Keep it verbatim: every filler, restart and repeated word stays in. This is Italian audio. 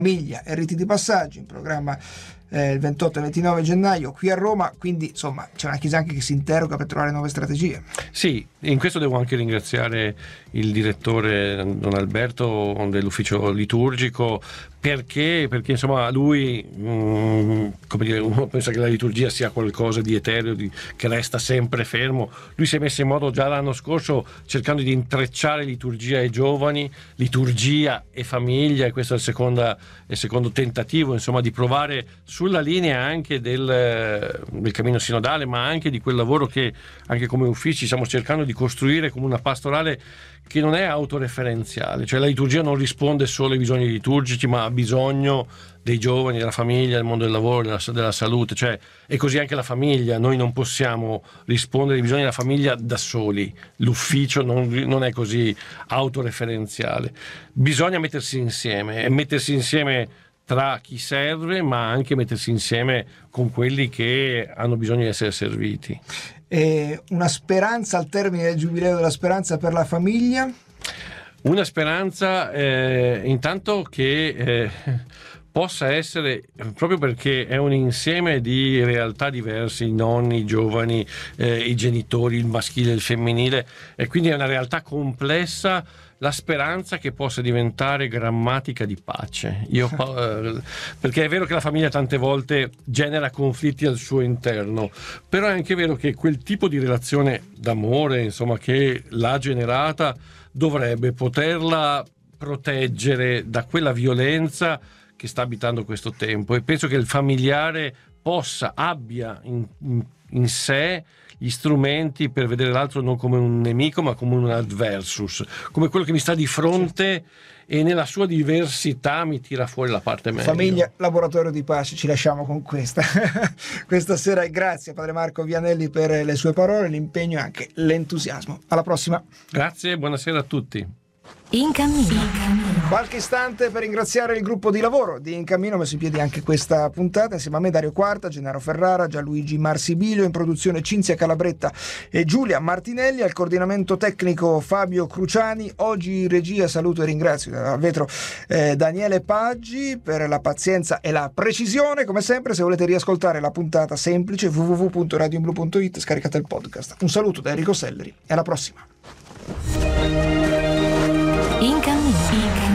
Famiglia e riti di passaggio in programma eh, il ventotto e ventinove gennaio qui a Roma, quindi insomma c'è una chiesa anche che si interroga per trovare nuove strategie. Sì, in questo devo anche ringraziare il direttore Don Alberto dell'ufficio liturgico, perché perché insomma lui mh, come dire, uno pensa che la liturgia sia qualcosa di etereo, di, che resta sempre fermo. Lui si è messo in modo già l'anno scorso cercando di intrecciare liturgia e giovani, liturgia e famiglia, e questo è il secondo, il secondo tentativo insomma di provare sulla linea anche del, del cammino sinodale, ma anche di quel lavoro che anche come uffici stiamo cercando di costruire come una pastorale che non è autoreferenziale, cioè la liturgia non risponde solo ai bisogni liturgici, ma ha bisogno dei giovani, della famiglia, del mondo del lavoro, della, della salute, cioè, e così anche la famiglia. Noi non possiamo rispondere ai bisogni della famiglia da soli, l'ufficio non, non è così autoreferenziale, bisogna mettersi insieme e mettersi insieme tra chi serve, ma anche mettersi insieme con quelli che hanno bisogno di essere serviti. E una speranza al termine del Giubileo della Speranza per la famiglia? Una speranza eh, intanto che eh, possa essere, proprio perché è un insieme di realtà diverse, i nonni, i giovani, eh, i genitori, il maschile e il femminile, e quindi è una realtà complessa, la speranza che possa diventare grammatica di pace. Io, eh, perché è vero che la famiglia tante volte genera conflitti al suo interno, però è anche vero che quel tipo di relazione d'amore, insomma, che l'ha generata, dovrebbe poterla proteggere da quella violenza che sta abitando questo tempo, e penso che il familiare possa, abbia in, in, in sé gli strumenti per vedere l'altro non come un nemico ma come un adversus, come quello che mi sta di fronte e nella sua diversità mi tira fuori la parte meglio. Famiglia, laboratorio di pace, ci lasciamo con questa questa sera. Grazie Padre Marco Vianelli per le sue parole, l'impegno e anche l'entusiasmo. Alla prossima. Grazie, buonasera a tutti. In cammino. Qualche istante per ringraziare il gruppo di lavoro di In Cammino, messo in piedi anche questa puntata insieme a me, Dario Quarta, Gennaro Ferrara, Gianluigi Marsibilio, in produzione Cinzia Calabretta e Giulia Martinelli, al coordinamento tecnico Fabio Cruciani. Oggi in regia saluto e ringrazio al vetro eh, Daniele Paggi per la pazienza e la precisione. Come sempre, se volete riascoltare la puntata semplice, w w w punto radio in blu punto it, scaricate il podcast. Un saluto da Enrico Selleri e alla prossima.